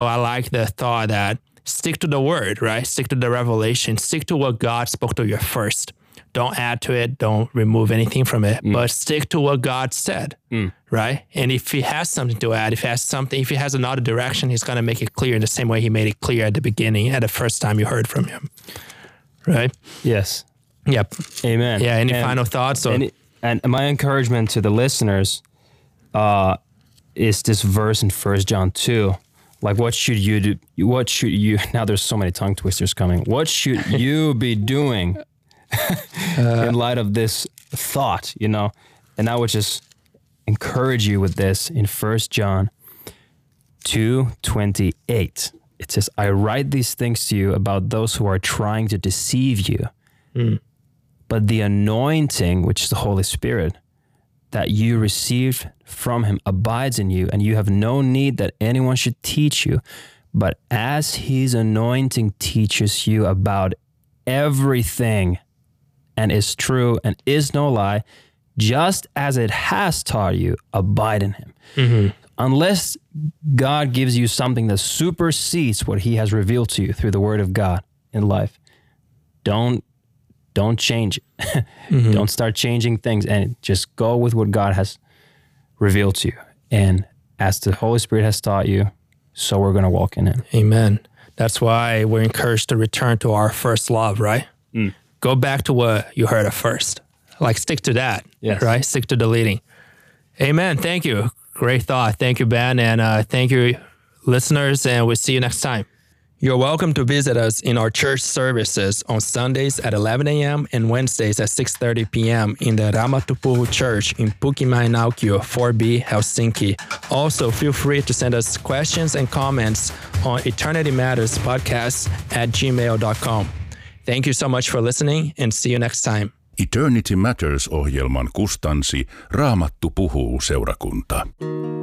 I like the thought that stick to the word, right? Stick to the revelation. Stick to what God spoke to you first. Don't add to it. Don't remove anything from it, but stick to what God said, right? And if he has something to add, if he has another direction, he's going to make it clear in the same way he made it clear at the beginning, at the first time you heard from him, right? Yes. Yep. Amen. Yeah. Any final thoughts? And my encouragement to the listeners is this verse in 1 John 2. Like, what should you do? What should you, now there's so many tongue twisters coming. What should you be doing in light of this thought, you know? And I would just encourage you with this in 1 John 2:28. It says, I write these things to you about those who are trying to deceive you. But the anointing, which is the Holy Spirit, that you received from him abides in you, and you have no need that anyone should teach you. But as his anointing teaches you about everything and is true and is no lie, just as it has taught you, abide in him. Unless God gives you something that supersedes what he has revealed to you through the word of God in life, don't change it. Don't start changing things, and just go with what God has revealed to you. And as the Holy Spirit has taught you, so we're going to walk in it. Amen. That's why we're encouraged to return to our first love, right? Go back to what you heard at first. Like, stick to that, right? Stick to the leading. Amen. Thank you. Great thought. Thank you, Ben. And thank you, listeners. And we'll see you next time. You're welcome to visit us in our church services on Sundays at 11 a.m. and Wednesdays at 6:30 p.m. in the Raamattupuhu Church in Pukimäinaukio 4B, Helsinki. Also, feel free to send us questions and comments on Eternity Matters podcast at gmail.com. Thank you so much for listening, and see you next time. Eternity Matters -ohjelman kustansi Raamattu puhuu -seurakunta.